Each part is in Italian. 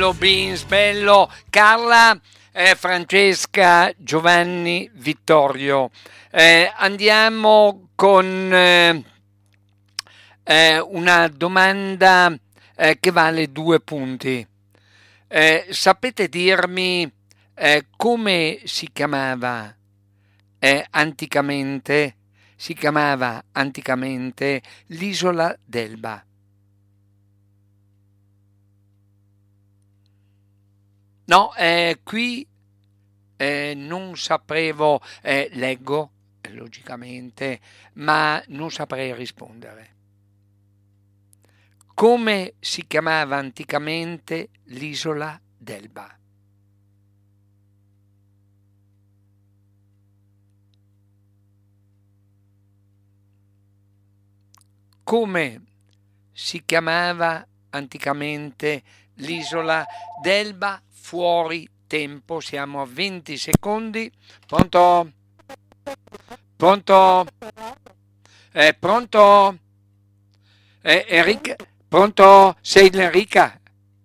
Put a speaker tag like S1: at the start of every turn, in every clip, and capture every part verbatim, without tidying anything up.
S1: bello Beans, bello Carla, eh, Francesca, Giovanni, Vittorio. Eh, andiamo con eh, eh, una domanda eh, che vale due punti. Eh, sapete dirmi eh, come si chiamava eh, anticamente? Si chiamava anticamente l'isola d'Elba. No, eh, qui eh, non saprevo, eh, leggo eh, logicamente, ma non saprei rispondere. Come si chiamava anticamente l'isola d'Elba? Come si chiamava anticamente l'isola d'Elba? Fuori tempo, siamo a venti secondi. Pronto? Pronto? Eh, pronto? Eh, Enrica? Pronto? Sei l'Enrica?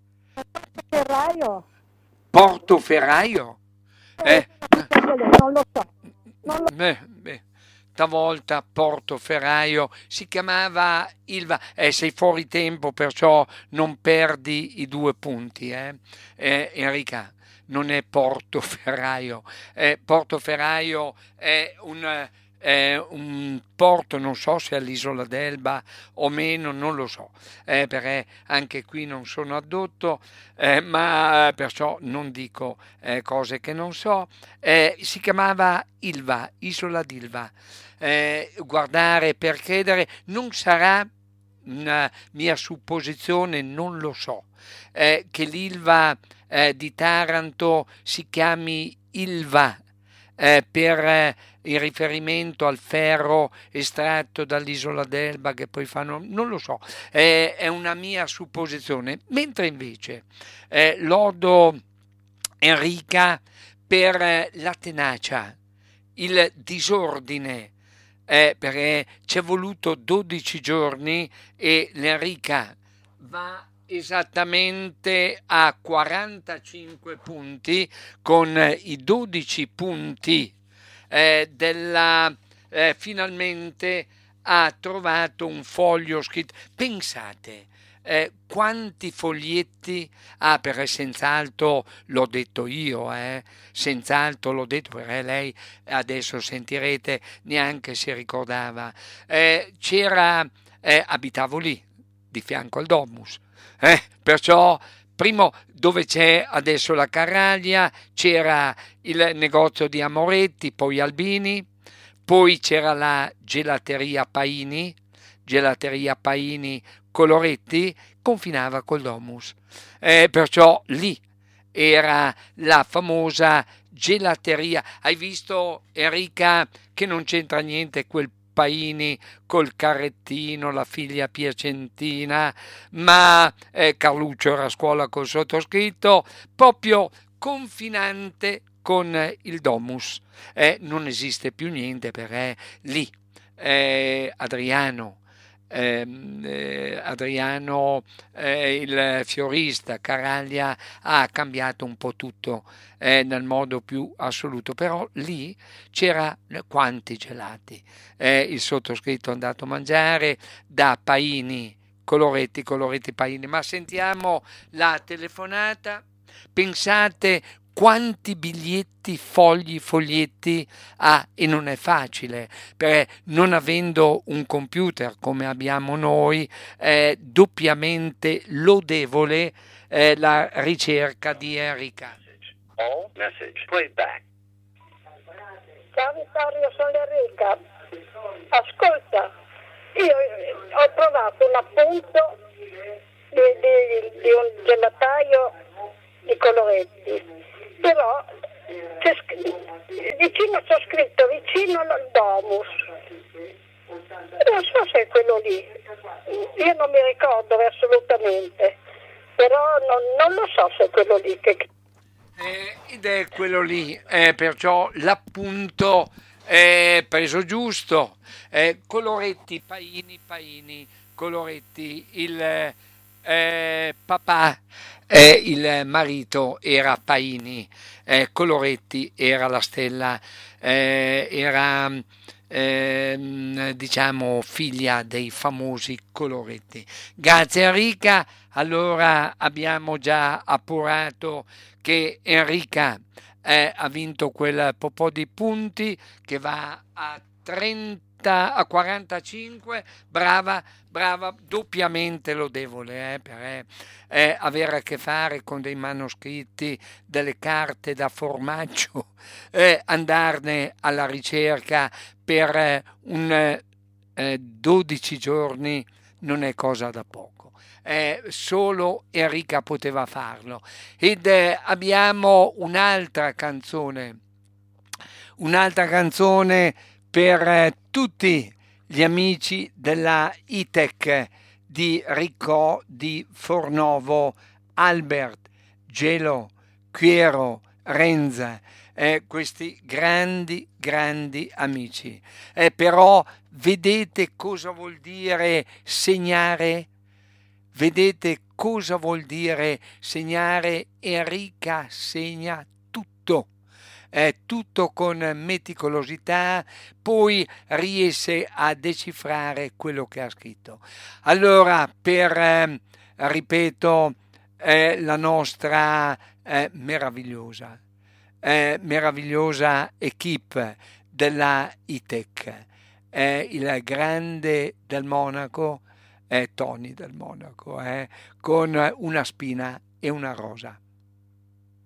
S2: Ferraio?
S1: Portoferraio? Eh,
S2: Non lo so. Non lo...
S1: beh, beh, stavolta Portoferraio si chiamava Ilva. Eh, sei fuori tempo, perciò non perdi i due punti, eh? Eh, Enrica. Non è Portoferraio, eh, Portoferraio è un, è un porto, non so se all'isola d'Elba o meno, non lo so, eh, perché anche qui non sono addotto, eh, ma perciò non dico eh, cose che non so. Eh, si chiamava Ilva, isola d'Ilva. Eh, guardare per credere, non sarà una mia supposizione, non lo so, eh, che l'Ilva eh, di Taranto si chiami Ilva eh, per eh, il riferimento al ferro estratto dall'isola d'Elba che poi fanno, non lo so, eh, è una mia supposizione, mentre invece eh, lodo Enrica per eh, la tenacia, il disordine, eh, perché ci è voluto dodici giorni e l'Enrica va esattamente a quarantacinque punti con eh, i dodici punti eh, della eh, finalmente ha trovato un foglio scritto. Pensate eh, quanti foglietti ah perché senz'altro l'ho detto io eh senz'altro l'ho detto perché lei adesso sentirete neanche si ricordava eh, c'era eh, abitavo lì di fianco al Domus eh, perciò primo dove c'è adesso la Carraglia c'era il negozio di Amoretti, poi Albini, poi c'era la gelateria Paini, gelateria Paini Coloretti, confinava col Domus. Eh, perciò lì era la famosa gelateria. Hai visto, Enrica, che non c'entra niente quel Paini col carrettino, la figlia piacentina, ma eh, Carluccio era a scuola col sottoscritto, proprio confinante con il Domus. Eh, non esiste più niente perché lì eh, Adriano, ehm, eh, Adriano eh, il fiorista, Caraglia ha cambiato un po' tutto eh, nel modo più assoluto, però lì c'era quanti gelati. Eh, il sottoscritto è andato a mangiare da Paini, Coloretti, Coloretti Paini, ma sentiamo la telefonata. Pensate quanti biglietti, fogli, foglietti ha e non è facile, perché non avendo un computer come abbiamo noi è doppiamente lodevole eh, la ricerca di Enrica.
S3: All message played back.
S2: Ciao Vittorio, sono Enrica. Ascolta, io ho trovato un appunto di, di, di un gelataio di Coloretti, però c'è, vicino c'è scritto vicino al Domus. Non so se è quello lì, io non mi ricordo assolutamente, però non, non lo so se è quello lì che...
S1: Eh, ed è quello lì, eh, perciò l'appunto è preso giusto. Eh, Coloretti, Paini, Paini, Coloretti, il Eh, papà, eh, il marito era Paini, eh, Coloretti era la stella, eh, era ehm, diciamo figlia dei famosi Coloretti. Grazie Enrica, allora abbiamo già appurato che Enrica eh, ha vinto quel po' di punti che va a trenta a quarantacinque, brava, brava, doppiamente lodevole, eh, per eh, eh, avere a che fare con dei manoscritti, delle carte da formaggio, eh, andarne alla ricerca per eh, un eh, eh, dodici giorni non è cosa da poco. Eh, solo Enrica poteva farlo. Ed eh, abbiamo un'altra canzone, un'altra canzone per eh, tutti gli amici della ITEC di Ricco di Fornovo, Albert, Gelo, Quiero, Renza, eh, questi grandi, grandi amici. Eh, però vedete cosa vuol dire segnare? Vedete cosa vuol dire segnare? Enrica segna tutto, eh, tutto con meticolosità, poi riesce a decifrare quello che ha scritto. Allora, per, eh, ripeto, eh, la nostra eh, meravigliosa, eh, meravigliosa equipe della ITEC, eh, il grande del Monaco, è Tony del Monaco, eh, con una spina e una rosa.